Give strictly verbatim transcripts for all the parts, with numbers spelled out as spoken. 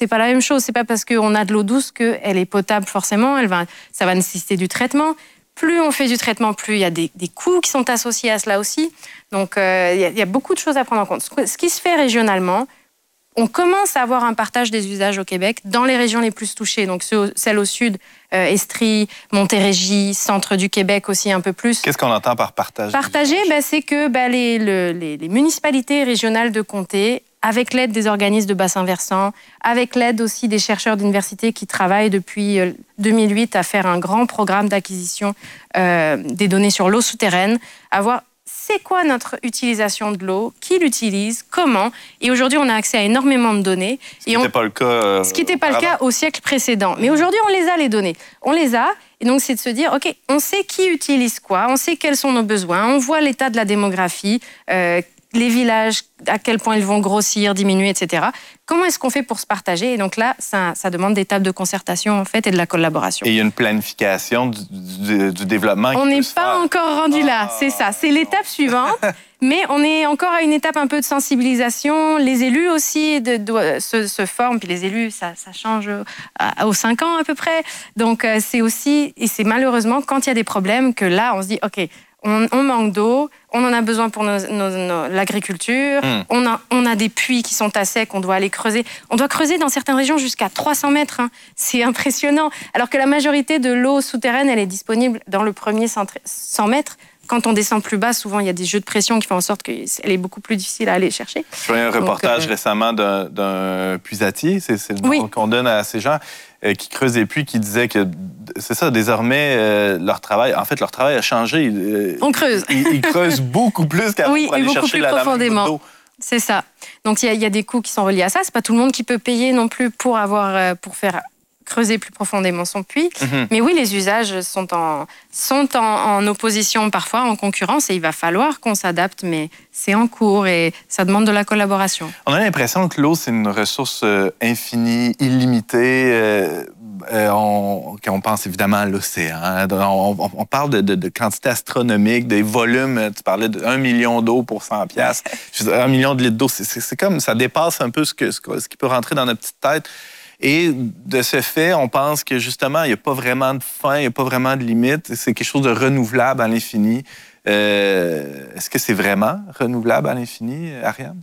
c'est pas la même chose. C'est pas parce qu'on a de l'eau douce qu'elle est potable forcément. Elle va, ça va nécessiter du traitement. Plus on fait du traitement, plus il y a des, des coûts qui sont associés à cela aussi. Donc, euh, il y a, il y a beaucoup de choses à prendre en compte. Ce qui se fait régionalement, on commence à avoir un partage des usages au Québec dans les régions les plus touchées. Donc, celles au sud, euh, Estrie, Montérégie, centre du Québec aussi un peu plus. Qu'est-ce qu'on entend par partage? Partager, ben, c'est que ben, les, le, les, les municipalités régionales de comté, avec l'aide des organismes de bassin versant, avec l'aide aussi des chercheurs d'université qui travaillent depuis deux mille huit à faire un grand programme d'acquisition euh, des données sur l'eau souterraine, à voir c'est quoi notre utilisation de l'eau, qui l'utilise, comment. Et aujourd'hui, on a accès à énormément de données. Ce qui n'était pas le cas. Euh, ce qui n'était pas le cas au siècle précédent. Mais aujourd'hui, on les a, les données. On les a. Et donc, c'est de se dire, OK, on sait qui utilise quoi, on sait quels sont nos besoins, on voit l'état de la démographie, euh, les villages, à quel point ils vont grossir, diminuer, et cetera. Comment est-ce qu'on fait pour se partager? Et donc là, ça, ça demande des tables de concertation en fait et de la collaboration. Et il y a une planification du, du, du développement. On n'est pas encore rendu ah. là, c'est ça. C'est l'étape suivante, mais on est encore à une étape un peu de sensibilisation. Les élus aussi de, de, se, se forment, puis les élus, ça, ça change à, aux cinq ans à peu près. Donc c'est aussi, et c'est malheureusement quand il y a des problèmes que là, on se dit, OK, On, on manque d'eau, on en a besoin pour nos, nos, nos, l'agriculture, mm. on, a, on a des puits qui sont à sec, on doit aller creuser. On doit creuser dans certaines régions jusqu'à trois cents mètres. Hein. C'est impressionnant. Alors que la majorité de l'eau souterraine, elle est disponible dans le premier cent mètres. Quand on descend plus bas, souvent, il y a des jeux de pression qui font en sorte qu'elle est beaucoup plus difficile à aller chercher. Je voyais un reportage Donc, euh... récemment d'un, d'un puisatier, c'est, c'est le nom oui. qu'on donne à ces gens, euh, qui creusent des puits, qui disaient que, c'est ça, désormais, euh, leur travail, en fait, leur travail a changé. Euh, on creuse. Ils, ils creusent beaucoup plus qu'avant oui, pour aller beaucoup chercher plus la profondément. d'eau. C'est ça. Donc, il y, y a des coûts qui sont reliés à ça. C'est pas tout le monde qui peut payer non plus pour, avoir, euh, pour faire... creuser plus profondément son puits. Mm-hmm. Mais oui, les usages sont, en, sont en, en opposition parfois, en concurrence, et il va falloir qu'on s'adapte, mais c'est en cours et ça demande de la collaboration. On a l'impression que l'eau, c'est une ressource euh, infinie, illimitée. Euh, euh, on, quand on pense évidemment à l'océan, hein, on, on, on parle de, de, de quantité astronomique, des volumes. Tu parlais d'un million d'eau pour cent piastres. Un million de litres d'eau, c'est, c'est, c'est comme ça dépasse un peu ce, que, ce, ce qui peut rentrer dans notre petite tête. Et de ce fait, on pense que justement, il n'y a pas vraiment de fin, il n'y a pas vraiment de limite. C'est quelque chose de renouvelable à l'infini. Euh, est-ce que c'est vraiment renouvelable à l'infini, Ariane?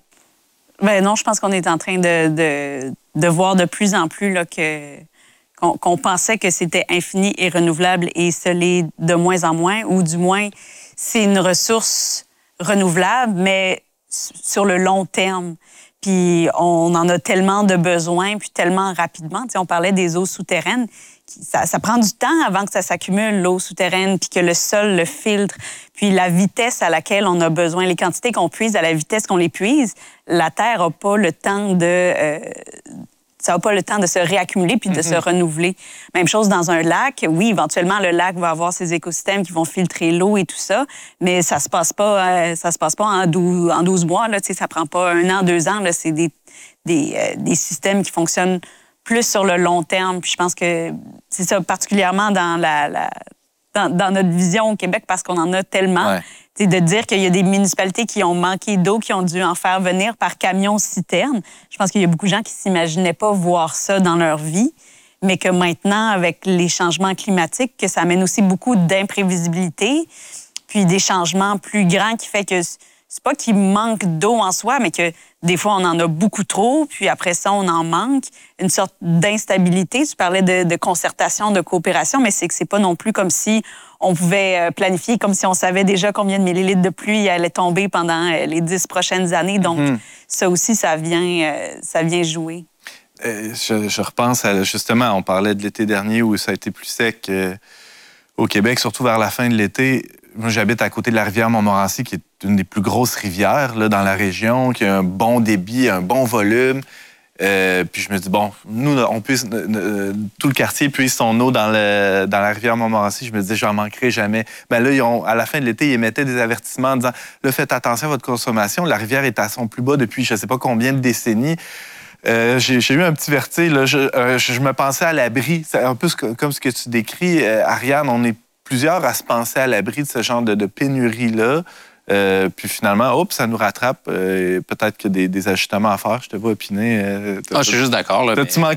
Ben non, je pense qu'on est en train de, de, de voir de plus en plus là, que, qu'on, qu'on pensait que c'était infini et renouvelable et ce l'est de moins en moins, ou du moins, c'est une ressource renouvelable, mais sur le long terme. Puis on en a tellement de besoins, puis tellement rapidement. Tu sais, on parlait des eaux souterraines. Ça, ça prend du temps avant que ça s'accumule, l'eau souterraine, puis que le sol le filtre. Puis la vitesse à laquelle on a besoin, les quantités qu'on puise à la vitesse qu'on les puise, la Terre n'a pas le temps de... Euh, ça n'a pas le temps de se réaccumuler puis de mm-hmm. se renouveler. Même chose dans un lac. Oui, éventuellement, le lac va avoir ses écosystèmes qui vont filtrer l'eau et tout ça, mais ça se passe pas, euh, ça se passe pas en douze, en douze mois. Là, tu sais, ça prend pas un an, deux ans. Là, c'est des, des, euh, des systèmes qui fonctionnent plus sur le long terme. Puis je pense que c'est ça, particulièrement dans, la, la, dans, dans notre vision au Québec, parce qu'on en a tellement. Ouais. De dire qu'il y a des municipalités qui ont manqué d'eau, qui ont dû en faire venir par camion-citerne. Je pense qu'il y a beaucoup de gens qui ne s'imaginaient pas voir ça dans leur vie, mais que maintenant, avec les changements climatiques, que ça amène aussi beaucoup d'imprévisibilité, puis des changements plus grands qui fait que c'est pas qu'il manque d'eau en soi, mais que des fois, on en a beaucoup trop, puis après ça, on en manque. Une sorte d'instabilité. Tu parlais de, de concertation, de coopération, mais c'est que c'est pas non plus comme si on pouvait planifier comme si on savait déjà combien de millilitres de pluie allait tomber pendant les dix prochaines années. Donc, mmh. ça aussi, ça vient, ça vient jouer. Euh, je, je repense à, justement, on parlait de l'été dernier où ça a été plus sec euh, au Québec, surtout vers la fin de l'été. Moi, j'habite à côté de la rivière Montmorency, qui est une des plus grosses rivières là, dans la région, qui a un bon débit, un bon volume. Euh, puis je me dis, bon, nous, on puisse, euh, tout le quartier puise son eau dans, le, dans la rivière Montmorency. Je me disais, j'en manquerai jamais. Ben là, ils ont, à la fin de l'été, ils émettaient des avertissements en disant, là, faites attention à votre consommation. La rivière est à son plus bas depuis je ne sais pas combien de décennies. Euh, j'ai, j'ai eu un petit vertige. Là. Je, euh, je, je me pensais à l'abri. C'est un peu ce que, comme ce que tu décris, euh, Ariane. On est plusieurs à se penser à l'abri de ce genre de, de pénurie-là. Euh, puis finalement, hop, ça nous rattrape. Euh, peut-être qu'il y a des, des ajustements à faire. Je te vois opiner. Euh, ah, je suis juste d'accord. Là, T'as-tu mais... manqué